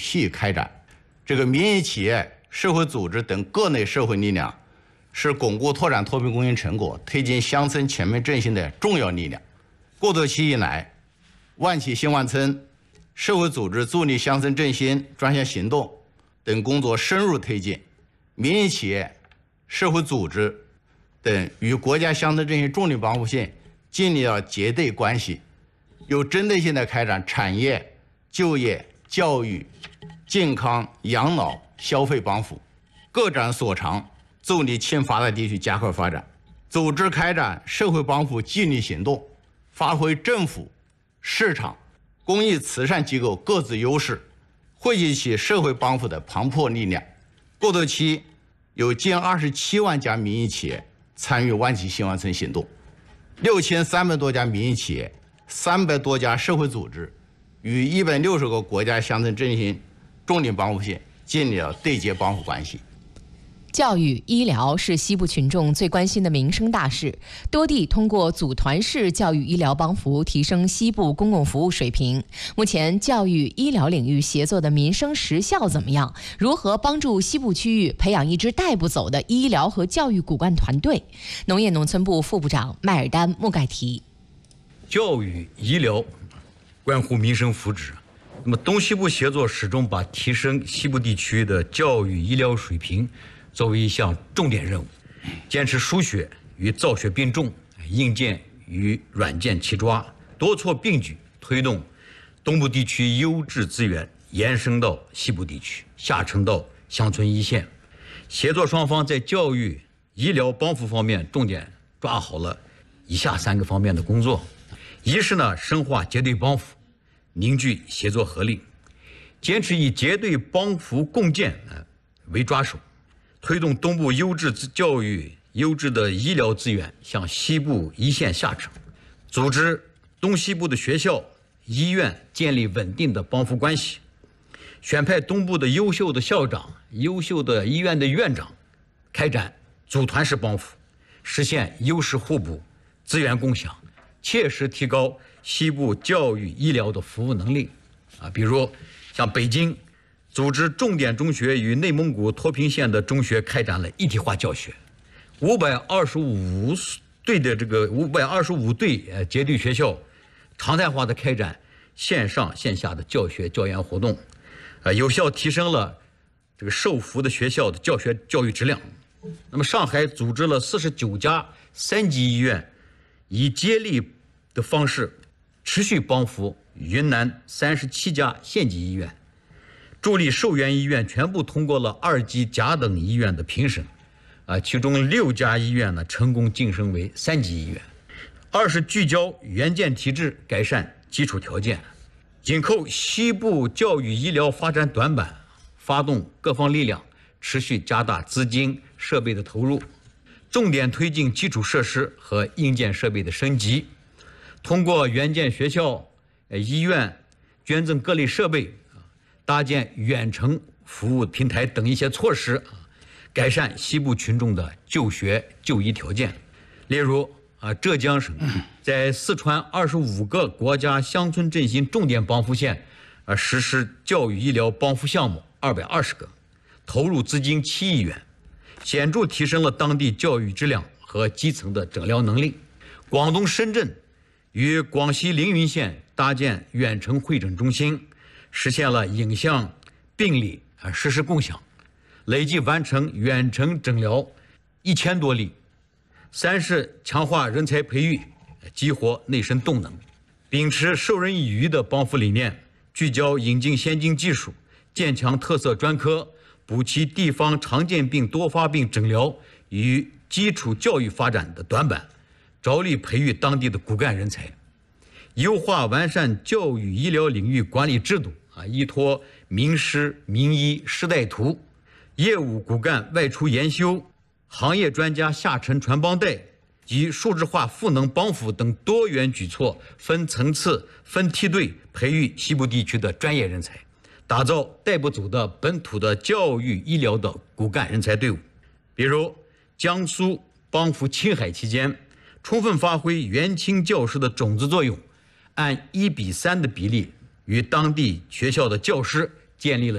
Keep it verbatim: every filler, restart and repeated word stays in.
体开展。这个民营企业、社会组织等各类社会力量，是巩固拓展脱贫攻坚成果、推进乡村全面振兴的重要力量。过渡期以来，万企兴万村、社会组织助力乡村振兴专项行动等工作深入推进，民营企业、社会组织等与国家乡村振兴重点帮扶线建立了结对关系，有针对性地开展产业、就业、教育、健康、养老、消费帮扶，各展所长，助力欠发达地区加快发展。组织开展社会帮扶纪律行动，发挥政府、市场、公益慈善机构各自优势，汇集起社会帮扶的磅礴力量。过渡期有近二十七万家民营企业参与万企兴万村行动，六千三百多家民营企业、三百多家社会组织与一百六十个国家乡村振兴重点帮扶线建立了对接帮扶关系。 教育、医疗是西部群众最关心的民生大事，多地通过组团式教育医疗帮扶提升西部公共服务水平。目前教育医疗领域协作的民生实效怎么样？如何帮助西部区域培养一支带不走的医疗和教育骨干团队？农业农村部副部长麦尔丹·穆盖提： 教育医疗关乎民生福祉，那么东西部协作始终把提升西部地区的教育医疗水平作为一项重点任务，坚持输血与造血并重，硬件与软件齐抓，多措并举，推动东部地区优质资源延伸到西部地区，下沉到乡村一线。协作双方在教育、医疗帮扶方面重点抓好了以下三个方面的工作：一是呢，深化结对帮扶，凝聚协作合力，坚持以结对帮扶共建为抓手，推动东部优质教育、优质的医疗资源向西部一线下沉，组织东西部的学校、医院建立稳定的帮扶关系，选派东部的优秀的校长、优秀的医院的院长，开展组团式帮扶，实现优势互补、资源共享，切实提高西部教育医疗的服务能力。啊，比如像北京组织重点中学与内蒙古脱贫县的中学开展了一体化教学，五百二十五对的这个五百二十五对呃结对学校，常态化的开展线上线下的教学教研活动，呃，有效提升了这个受扶的学校的教学教育质量。那么，上海组织了四十九家三级医院，以接力的方式持续帮扶云南三十七家县级医院。助力寿源医院全部通过了二级甲等医院的评审，啊，其中六家医院呢成功晋升为三级医院。二是聚焦原建提质，改善基础条件，紧扣西部教育医疗发展短板，发动各方力量，持续加大资金设备的投入，重点推进基础设施和硬件设备的升级，通过原建学校、医院捐赠各类设备，搭建远程服务平台等一些措施，改善西部群众的就学就医条件。例如啊，浙江省在四川二十五个国家乡村振兴重点帮扶县啊实施教育医疗帮扶项目二百二十个，投入资金七亿元，显著提升了当地教育质量和基层的诊疗能力。广东深圳与广西凌云县搭建远程会诊中心，实现了影像病理啊实时共享，累计完成远程诊疗一千多例。三是强化人才培育，激活内生动能，秉持授人以渔的帮扶理念，聚焦引进先进技术，建强特色专科，补齐地方常见病多发病诊疗与基础教育发展的短板，着力培育当地的骨干人才，优化完善教育医疗领域管理制度啊，依托名师名医师带徒，业务骨干外出研修，行业专家下沉传帮带及数字化赋能帮扶等多元举措，分层次、分梯队培育西部地区的专业人才，打造带不走的本土的教育医疗的骨干人才队伍。比如江苏帮扶青海期间，充分发挥援青教师的种子作用，按一比三的比例与当地学校的教师建立了